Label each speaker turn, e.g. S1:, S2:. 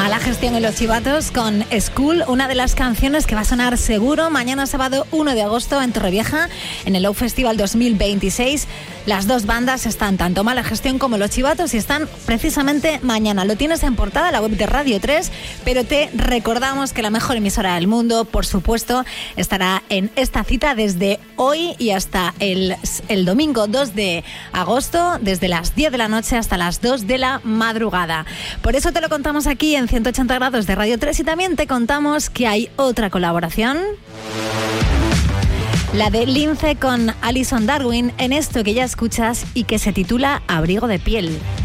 S1: Mala gestión en Los Chivatos con School, una de las canciones que va a sonar seguro mañana sábado 1 de agosto en Torrevieja, en el Low Festival 2026. Las dos bandas están tanto Mala Gestión como Los Chivatos y están precisamente mañana. Lo tienes en portada, la web de Radio 3, pero te recordamos que la mejor emisora del mundo, por supuesto, estará en esta cita desde hoy y hasta el domingo 2 de agosto, desde las 10 de la noche hasta las 2 de la madrugada. Por eso te lo contamos aquí en 180 grados de Radio 3 y también te contamos que hay otra colaboración, la de Lince con Alison Darwin, en esto que ya escuchas y que se titula Abrigo de piel.